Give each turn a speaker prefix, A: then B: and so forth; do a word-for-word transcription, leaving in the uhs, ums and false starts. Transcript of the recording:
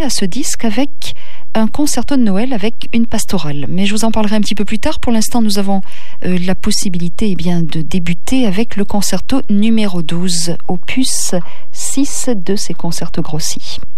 A: à ce disque avec un concerto de Noël avec une pastorale. Mais je vous en parlerai un petit peu plus tard. Pour l'instant, nous avons euh, la possibilité eh bien, de débuter avec le concerto numéro douze, opus six de ces concertos grossis.